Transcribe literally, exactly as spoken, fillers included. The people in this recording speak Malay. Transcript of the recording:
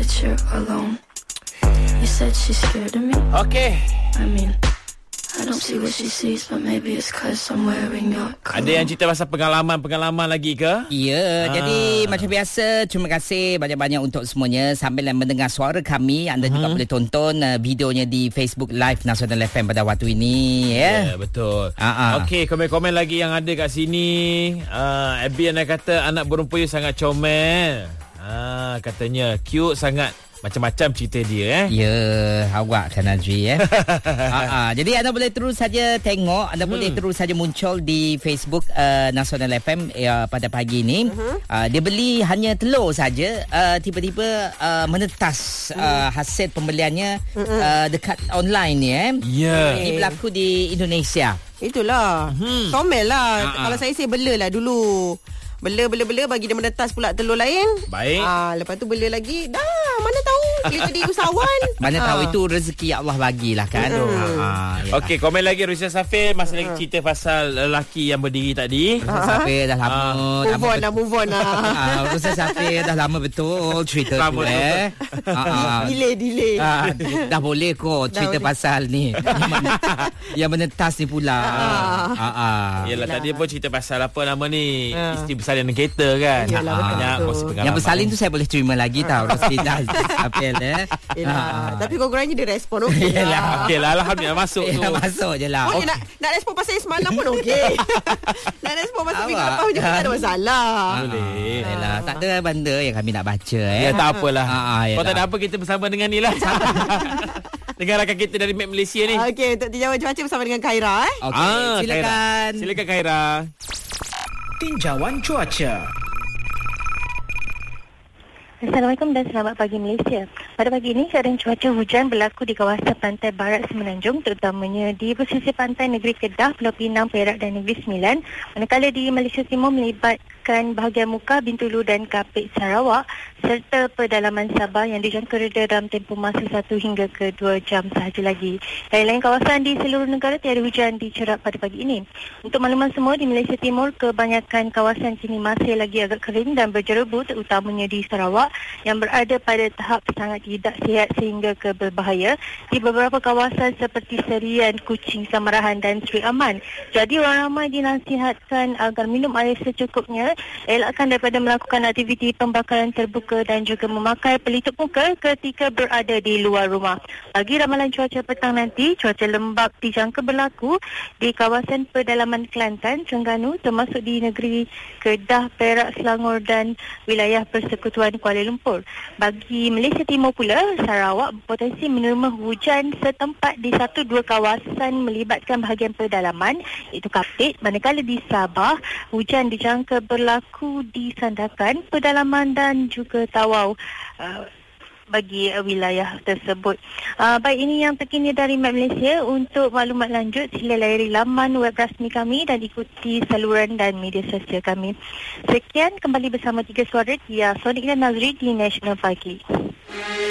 that you're alone. You said she's scared of me. Okay. I mean, I don't see what she sees, but maybe it's cause I'm wearing your cologne. Ada yang cerita pasal pengalaman-pengalaman lagi ke? Ya, Ah. jadi macam biasa, terima kasih banyak-banyak untuk semuanya. Sambil mendengar suara kami, anda juga boleh tonton uh, videonya di Facebook Live Nasional F M pada waktu ini. Ya, Ya, betul. Ah, ah. Okey, komen-komen lagi yang ada kat sini. Uh, Abby anda kata anak burung puyuh sangat comel. Ah, katanya cute sangat. Macam-macam cerita dia eh. Ya, awak kan Najri ya. ha, ha. Jadi anda boleh terus saja tengok, anda hmm. boleh terus saja muncul di Facebook uh, Nasional F M uh, pada pagi ini. Uh-huh. Uh, dia beli hanya telur saja, uh, tiba-tiba uh, menetas uh, uh, hasil pembeliannya uh-huh. uh, dekat online ni eh. Ya. Yeah. Ini berlaku di Indonesia. Itulah. Hmm. Comel lah. Ha-ha. Kalau saya saya bela lah dulu. Bela-bela-bela bagi dia menetas pula telur lain. Baik. Ah, lepas tu bela lagi. Dah, mana tahu kita jadi usahawan. Mana Ah. tahu itu rezeki Allah bagilah kan. Hmm. Ha, ya. Okey, komen lagi Rusia Safir masih lagi cerita pasal lelaki yang berdiri tadi. Rusa Safir dah lama. Move on lama lah, move on lah. Ah, Rusa Safir dah lama betul cerita Lama tu eh. Ah, ah. Delay, delay. Ah, dah boleh kok cerita boleh. pasal ni. Yang men- Yang menetas ni pula. Ah, ah. Yalah, tadi pun cerita pasal apa nama ni, Ah. isteri bersalin dengan kereta kan. Yalah, Ah, betul, banyak betul. kongsi pengalaman. Yang bersalin tu saya boleh terima lagi tau. Rosli dah Safir eh. Yelah. Ah. Tapi korang-korangnya dia respon okey Yelah. lah. Okey lah, alhamdulillah masuk tu. Ya, masuk je lah. Oh, okay. nak, nak respon pasal yang semalam pun okey. Nak respon pasal minggu Awak. lepas je pun tak ada masalah. Boleh. Yelah, tak ada benda yang kami nak baca eh. Ya, tak apalah. Ah, ah, Kalau yelah. tak ada apa, kita bersama dengan ni lah. Negara rakan kita dari Map Malaysia ni. Okey, untuk tinjauan cuaca bersama dengan Khaira eh. Okey, Ah, silakan. Khaira. Silakan Khaira. Tinjauan cuaca. Assalamualaikum dan selamat pagi Malaysia. Pada pagi ini, keadaan cuaca hujan berlaku di kawasan pantai barat Semenanjung, terutamanya di pesisir pantai negeri Kedah, Pulau Pinang, Perak dan Negeri Sembilan. Manakala di Malaysia Timur melibatkan bahagian muka, Bintulu dan Kapit Sarawak serta pedalaman Sabah yang dijangka reda dalam tempoh masa satu hingga ke dua jam sahaja lagi. Lain-lain kawasan di seluruh negara tiada hujan dicerap pada pagi ini. Untuk makluman semua, di Malaysia Timur, kebanyakan kawasan kini masih lagi agak kering dan berjerebu, terutamanya di Sarawak yang berada pada tahap sangat tidak sihat sehingga ke berbahaya. Di beberapa kawasan seperti Serian, Kuching, Samarahan dan Sri Aman. Jadi orang ramai dinasihatkan agar minum air secukupnya, elakkan daripada melakukan aktiviti pembakaran terbuka dan juga memakai pelitup muka ketika berada di luar rumah. Bagi ramalan cuaca petang nanti, cuaca lembap dijangka berlaku di kawasan pedalaman Kelantan, Terengganu termasuk di negeri Kedah, Perak, Selangor dan wilayah Persekutuan Kuala Lumpur. Bagi Malaysia Timur pula, Sarawak berpotensi menerima hujan setempat di satu dua kawasan melibatkan bahagian pedalaman iaitu Kapit, manakala di Sabah hujan dijangka berlaku di Sandakan, pedalaman dan juga Tawau uh, bagi uh, wilayah tersebut. Uh, baik, ini yang terkini dari Map Malaysia. Untuk maklumat lanjut, sila layari laman web rasmi kami dan ikuti saluran dan media sosial kami. Sekian, kembali bersama Tiga Suara Tia, Sonik dan Nazri di National Pagi.